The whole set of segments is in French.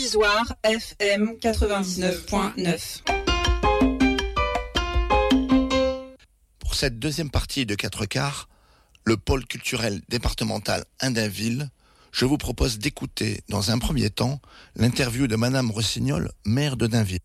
L'Isoire FM 99.9. Pour cette deuxième partie de 4 quarts, le pôle culturel départemental Aindainville, je vous propose d'écouter dans un premier temps l'interview de Madame Rossignol, maire de Dainville.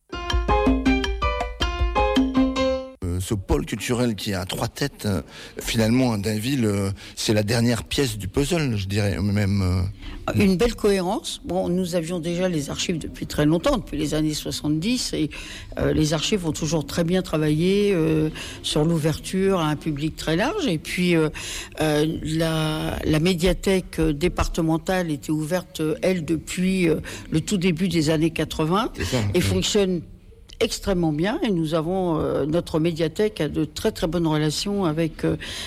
Ce pôle culturel qui a 3 têtes, finalement, à Dainville, c'est la dernière pièce du puzzle, je dirais même. Une belle cohérence. Bon, nous avions déjà les archives depuis très longtemps, depuis les années 70, et les archives ont toujours très bien travaillé sur l'ouverture à un public très large. Et puis, la médiathèque départementale était ouverte, elle, depuis le tout début des années 80, et fonctionne extrêmement bien, et nous avons notre médiathèque a de très très bonnes relations avec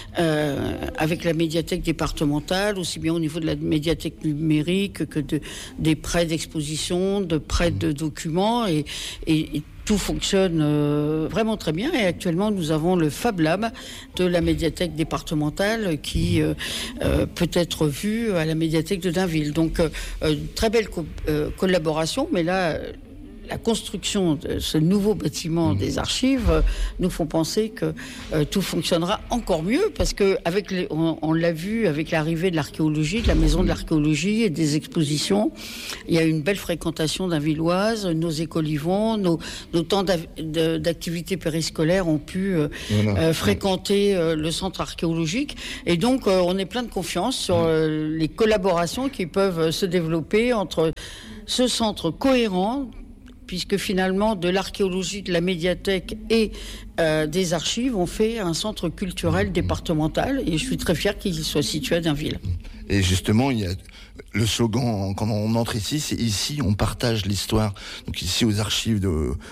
la médiathèque départementale, aussi bien au niveau de la médiathèque numérique que des prêts d'exposition, de prêts de documents, et tout fonctionne vraiment très bien. Et actuellement, nous avons le Fab Lab de la médiathèque départementale qui peut être vu à la médiathèque de Dainville. Donc, très belle collaboration, mais là, la construction de ce nouveau bâtiment des archives nous font penser que tout fonctionnera encore mieux, parce que on l'a vu avec l'arrivée de l'archéologie, de la maison de l'archéologie et des expositions. Il y a une belle fréquentation dainvilloise, nos écoles y vont, nos temps d'activité périscolaire ont pu fréquenter le centre archéologique, et donc on est plein de confiance sur les collaborations qui peuvent se développer entre ce centre cohérent, puisque finalement, de l'archéologie, de la médiathèque et des archives, on fait un centre culturel départemental, et je suis très fier qu'il soit situé à Dainville. Et justement, il y a le slogan, quand on entre ici, c'est ici on partage l'histoire. Donc ici aux archives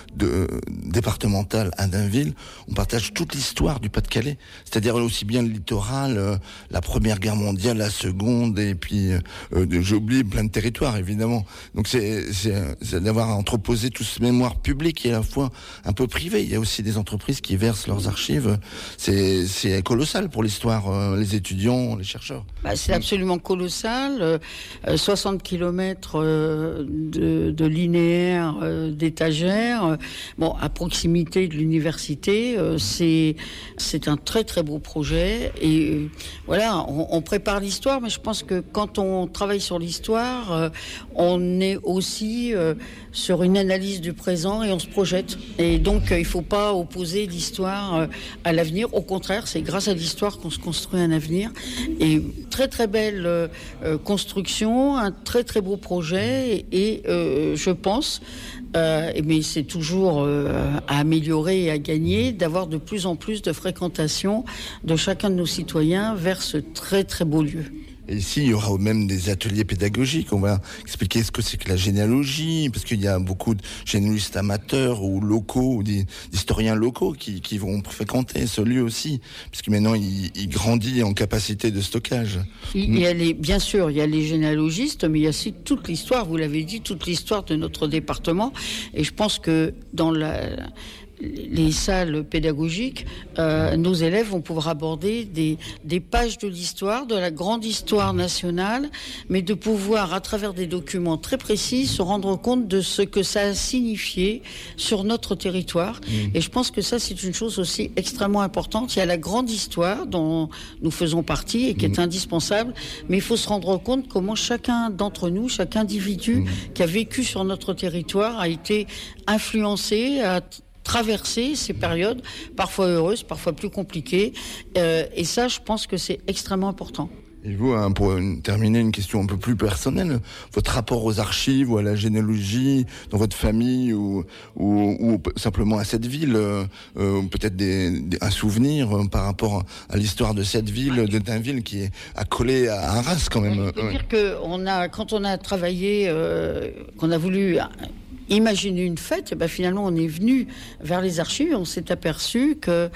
départementales à Dainville, on partage toute l'histoire du Pas-de-Calais. C'est-à-dire aussi bien le littoral, la Première Guerre mondiale, la Seconde, et puis j'oublie plein de territoires évidemment. Donc c'est d'avoir entreposé tout ce mémoire public et à la fois un peu privé. Il y a aussi des entreprises qui versent leurs archives. C'est colossal pour l'histoire, les étudiants, les chercheurs. C'est absolument colossal. 60 kilomètres de linéaires, d'étagères, à proximité de l'université. C'est un très très beau projet, et voilà, on prépare l'histoire, mais je pense que quand on travaille sur l'histoire, on est aussi sur une analyse du présent, et on se projette. Et donc il ne faut pas opposer l'histoire à l'avenir. Au contraire, c'est grâce à l'histoire qu'on se construit un avenir. Et très très belle construction, un très très beau projet, et je pense, mais c'est toujours à améliorer et à gagner, d'avoir de plus en plus de fréquentation de chacun de nos citoyens vers ce très très beau lieu. Et ici, il y aura même des ateliers pédagogiques. On va expliquer ce que c'est que la généalogie, parce qu'il y a beaucoup de généalogistes amateurs ou locaux, ou d'historiens locaux qui vont fréquenter ce lieu aussi, puisque maintenant il grandit en capacité de stockage. Bien sûr, il y a les généalogistes, mais il y a aussi toute l'histoire, vous l'avez dit, toute l'histoire de notre département. Et je pense que dans les salles pédagogiques, nos élèves vont pouvoir aborder des pages de l'histoire, de la grande histoire nationale, mais de pouvoir, à travers des documents très précis, se rendre compte de ce que ça a signifié sur notre territoire. Et je pense que ça, c'est une chose aussi extrêmement importante. Il y a la grande histoire dont nous faisons partie et qui est indispensable, mais il faut se rendre compte comment chacun d'entre nous, chaque individu qui a vécu sur notre territoire a été influencé, a traverser ces périodes, parfois heureuses, parfois plus compliquées. Et ça, je pense que c'est extrêmement important. Et vous, pour terminer, une question un peu plus personnelle, votre rapport aux archives ou à la généalogie dans votre famille ou simplement à cette ville, peut-être un souvenir par rapport à l'histoire de cette ville, de Dainville, qui est accolée à Arras quand même. Je veux dire que quand on a travaillé, qu'on a voulu imaginer une fête, finalement on est venu vers les archives, on s'est aperçu que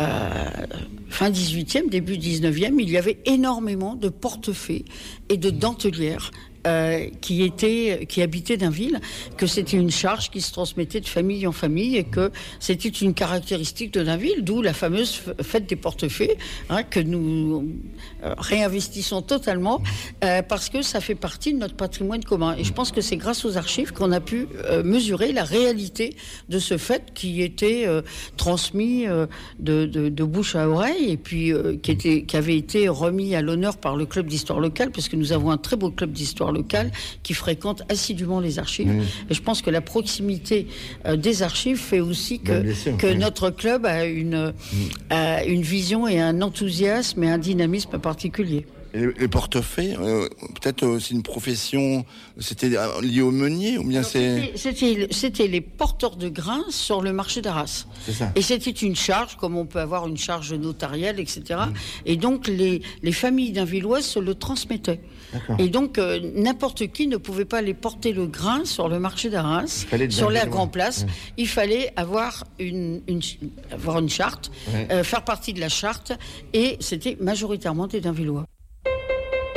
fin 18e, début 19e, il y avait énormément de portefaix et de dentelières qui habitaient Dainville, que c'était une charge qui se transmettait de famille en famille et que c'était une caractéristique de Dainville, d'où la fameuse fête des portefaix, que nous réinvestissons totalement parce que ça fait partie de notre patrimoine commun. Et je pense que c'est grâce aux archives qu'on a pu mesurer la réalité de ce fait qui était transmis de bouche à oreille et puis qui avait été remis à l'honneur par le club d'histoire locale, parce que nous avons un très beau club d'histoire locale qui fréquente assidûment les archives. Et je pense que la proximité des archives fait aussi que notre club a une vision et un enthousiasme et un dynamisme particulier. Et les portefeuilles, peut-être c'est une profession, c'était lié au meunier ou bien C'était les porteurs de grains sur le marché d'Arras. C'est ça. Et c'était une charge, comme on peut avoir une charge notariale, etc. Et donc les familles dainvilloises se le transmettaient. D'accord. Et donc n'importe qui ne pouvait pas aller porter le grain sur le marché d'Arras, sur la Grand Place. Ouais. Il fallait avoir une charte, faire partie de la charte, et c'était majoritairement des Dainvillois.